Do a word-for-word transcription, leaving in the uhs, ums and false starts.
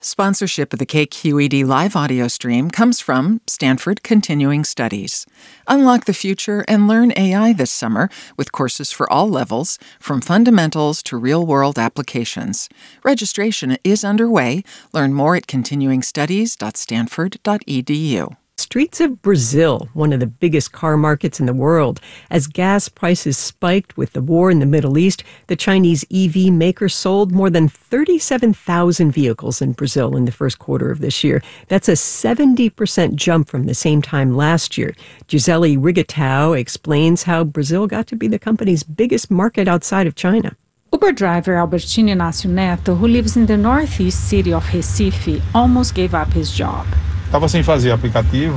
Sponsorship of the K Q E D live audio stream comes from Stanford Continuing Studies. Unlock the future and learn A I this summer with courses for all levels, from fundamentals to real-world applications. Registration is underway. Learn more at continuing studies dot stanford dot e d u. Streets of Brazil, one of the biggest car markets in the world. As gas prices spiked with the war in the Middle East, the Chinese E V maker sold more than thirty-seven thousand vehicles in Brazil in the first quarter of this year. That's a seventy percent jump from the same time last year. Gisele Rigatau explains how Brazil got to be the company's biggest market outside of China. Uber driver Albertino Inácio Neto, who lives in the northeast city of Recife, almost gave up his job. Estava sem fazer aplicativo.